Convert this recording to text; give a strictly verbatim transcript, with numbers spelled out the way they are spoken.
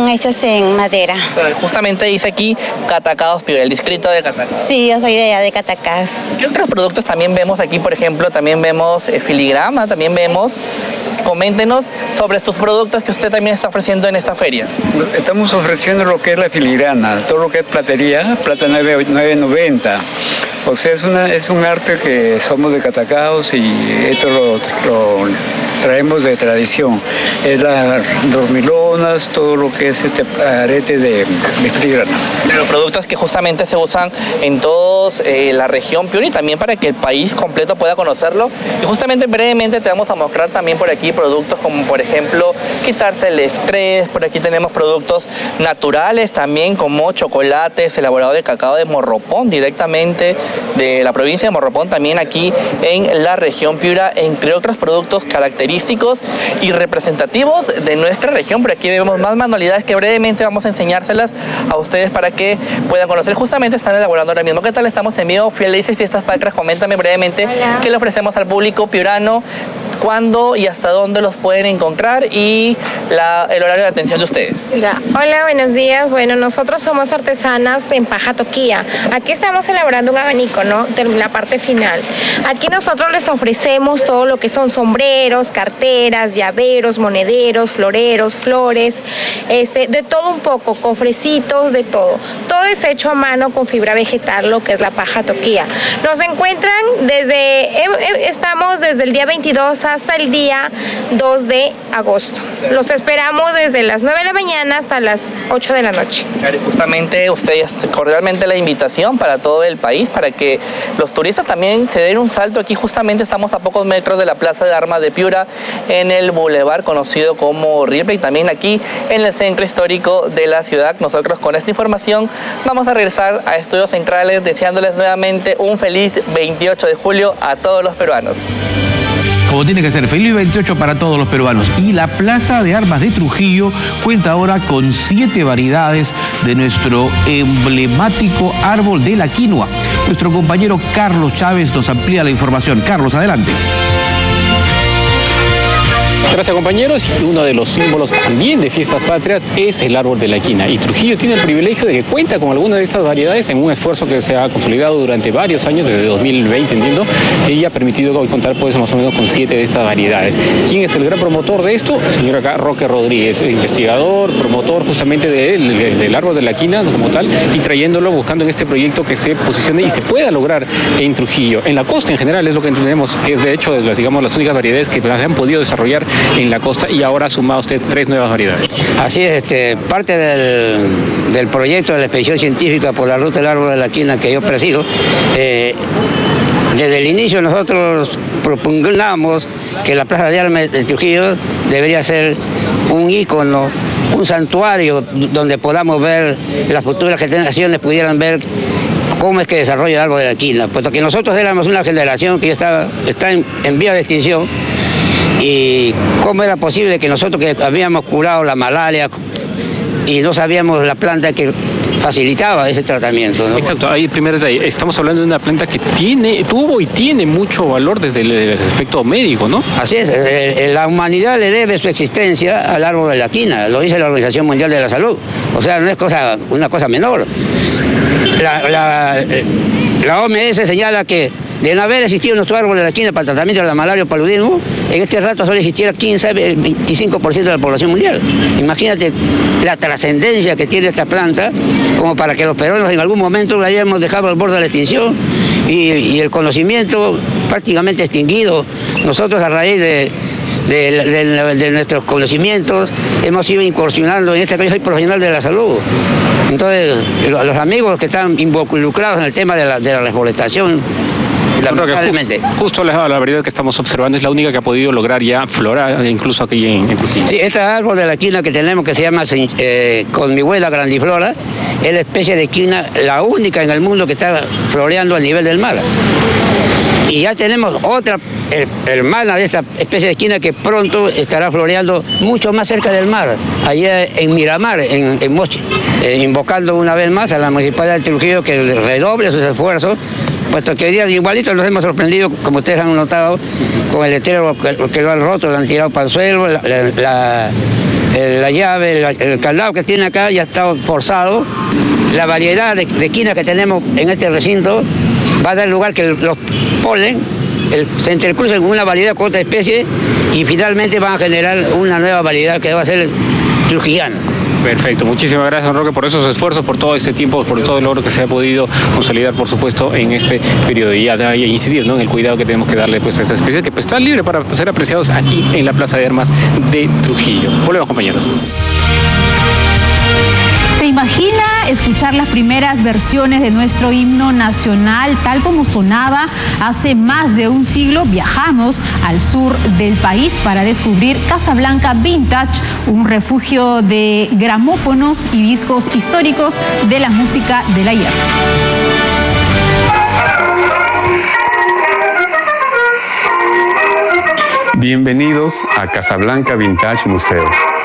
son hechas en madera. Pero justamente dice aquí Catacaos Piura, el distrito de Catacaos. Sí, yo soy de allá de Catacaos. ¿Qué otros productos también vemos aquí, por ejemplo? También vemos eh, filigrama, también vemos... Coméntenos sobre estos productos que usted también está ofreciendo en esta feria. Estamos ofreciendo lo que es la filigrana, todo lo que es platería, plata nueve noventa. O sea, es, una, es un arte que somos de Catacaos y esto lo, lo traemos de tradición. Es las dormilonas, todo lo que es este arete de, de filigrana. Los productos que justamente se usan en toda eh, la región Piura y también para que el país completo pueda conocerlo. Y justamente brevemente te vamos a mostrar también por aquí productos como por ejemplo quitarse el estrés. Por aquí tenemos productos naturales también como chocolates elaborados de cacao de Morropón, directamente de la provincia de Morropón, también aquí en la región Piura, entre otros productos característicos y representativos de nuestra región. Por aquí vemos más manualidades que brevemente vamos a enseñárselas a ustedes para que puedan conocer. Justamente están elaborando ahora mismo. ¿Qué tal? Estamos en vivo. Felices Fiestas Patrias. Coméntame brevemente. Hola. ¿Qué le ofrecemos al público piurano? ¿Cuándo y hasta dónde los pueden encontrar? Y la, el horario de atención de ustedes. Ya. Hola, buenos días. Bueno, nosotros somos artesanas en paja toquilla. Aquí estamos elaborando un abanico, ¿no? De la parte final. Aquí nosotros les ofrecemos todo lo que son sombreros, carteras, llaveros, monederos, floreros, flores, este, de todo un poco, cofrecitos, de todo. Todo es hecho a mano con fibra vegetal, lo que es la paja toquilla. Nos encuentran desde, estamos desde el día veintidós hasta el día dos de agosto. Los esperamos desde las nueve de la mañana hasta las ocho de la noche. Justamente ustedes, cordialmente la invitación para todo el país, para que los turistas también se den un salto. Aquí justamente estamos a pocos metros de la Plaza de Armas de Piura, en el bulevar conocido como Ripley, también aquí en el centro histórico de la ciudad. Nosotros con esta información vamos a regresar a Estudios Centrales, deseándoles nuevamente un feliz veintiocho de julio a todos los peruanos. Como tiene que ser, feliz veintiocho para todos los peruanos. Y la Plaza de Armas de Trujillo cuenta ahora con siete variedades de nuestro emblemático árbol de la quinoa. Nuestro compañero Carlos Chávez nos amplía la información. Carlos, adelante. Gracias, compañeros. Uno de los símbolos también de Fiestas Patrias es el árbol de la quina. Y Trujillo tiene el privilegio de que cuenta con algunas de estas variedades en un esfuerzo que se ha consolidado durante varios años, desde dos mil veinte, entiendo, y ha permitido hoy contar pues más o menos con siete de estas variedades. ¿Quién es el gran promotor de esto? El señor acá, Roque Rodríguez, investigador, promotor justamente de, de, del árbol de la quina como tal, y trayéndolo, buscando en este proyecto que se posicione y se pueda lograr en Trujillo. En la costa en general es lo que entendemos que es de hecho de las, digamos, las únicas variedades que se han podido desarrollar en la costa, y ahora ha sumado usted tres nuevas variedades. Así es, este, parte del, del proyecto de la expedición científica por la ruta del árbol de la quina que yo presido, eh, desde el inicio nosotros propugnamos que la Plaza de Armas de Trujillo debería ser un ícono, un santuario donde podamos ver, las futuras generaciones pudieran ver cómo es que desarrolla el árbol de la quina, puesto que nosotros éramos una generación que ya estaba, está en, en vía de extinción. Y cómo era posible que nosotros que habíamos curado la malaria y no sabíamos la planta que facilitaba ese tratamiento, ¿no? Exacto, ahí el primer detalle. Estamos hablando de una planta que tiene, tuvo y tiene mucho valor desde el, el aspecto médico, ¿no? Así es, eh, la humanidad le debe su existencia al árbol de la quina, lo dice la Organización Mundial de la Salud. O sea, no es cosa, una cosa menor. La, la, la O M S señala que de no haber existido nuestro árbol de la quina para el tratamiento de la malaria o paludismo, en este rato solo existiera quince, veinticinco por ciento de la población mundial. Imagínate la trascendencia que tiene esta planta, como para que los peruanos en algún momento la hayamos dejado al borde de la extinción y, y el conocimiento prácticamente extinguido. Nosotros, a raíz de, de, de, de nuestros conocimientos, hemos ido incursionando en este caso. Yo soy profesional de la salud. Entonces, los amigos que están involucrados en el tema de la, de la reforestación, lamentablemente. Justo la, la variedad que estamos observando es la única que ha podido lograr ya florar, incluso aquí en, en Trujillo. Sí, este árbol de la quina que tenemos, que se llama eh, conmiguela grandiflora, es la especie de quina, la única en el mundo que está floreando a nivel del mar. Y ya tenemos otra hermana de esta especie de quina que pronto estará floreando mucho más cerca del mar, allá en Miramar, en, en Moche, eh, invocando una vez más a la Municipalidad de Trujillo que redoble sus esfuerzos, puesto que hoy día igualito nos hemos sorprendido, como ustedes han notado, con el letrero que, que lo han roto, lo han tirado para el suelo, la, la, el, la llave, el, el candado que tiene acá ya está forzado. La variedad de, de esquinas que tenemos en este recinto va a dar lugar que los polen el, se intercrucen con una variedad con otra especie y finalmente van a generar una nueva variedad que va a ser el trujillano. Perfecto, muchísimas gracias, don Roque, por esos esfuerzos, por todo este tiempo, por todo el logro que se ha podido consolidar, por supuesto, en este periodo. Y ya y incidir, ¿no?, en el cuidado que tenemos que darle, pues, a esta especie que, pues, está libre para ser apreciados aquí en la Plaza de Armas de Trujillo. Volvemos, compañeros. ¿Se imagina escuchar las primeras versiones de nuestro himno nacional tal como sonaba hace más de un siglo? Viajamos al sur del país para descubrir Casablanca Vintage, un refugio de gramófonos y discos históricos de la música del ayer. Bienvenidos a Casablanca Vintage Museo.